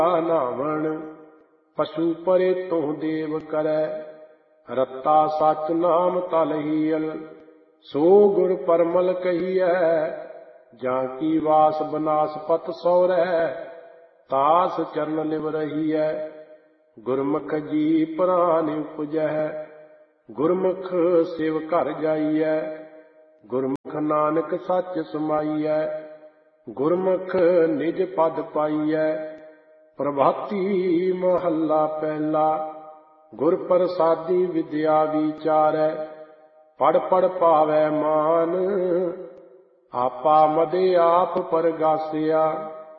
ਨਾਵਣ। ਪਸ਼ੂ ਪਰੇ ਤੁਹ ਦੇਵ ਕਰੈ, ਰਤਾ ਸਚ ਨਾਮ ਤਲਹੀਅਲ। ਸੋ ਗੁਰ ਪਰਮਲ ਕਹੀਐ, ਜਾਂ ਕੀ ਵਾਸ ਬਨਾਸਪਤ ਸੌਰੈ। ਤਾਸ ਚਰਨ ਲਿਵ ਰਹੀਐ, ਗੁਰਮੁਖ ਜੀ ਪ੍ਰਾਨ ਉਪਜੈ। ਗੁਰਮੁਖ ਸਿਵ ਘਰ ਜਾਈਐ, ਗੁਰਮੁਖ ਨਾਨਕ ਸੱਚ ਸਮਾਈਐ। ਗੁਰਮੁਖ ਨਿਜ ਪਦ ਪਾਈਐ, ਪ੍ਰਭਾਤੀ ਮਹੱਲਾ ਪਹਿਲਾ। ਗੁਰ ਪ੍ਰਸਾਦੀ ਵਿਦਿਆ ਵਿਚਾਰੈ, ਪੜ੍ਹ ਪੜ੍ਹ ਪਾਵੈ ਮਾਨ। ਆਪਾ ਮਦੇ ਆਪ ਪਰਗਾਸਿਆ,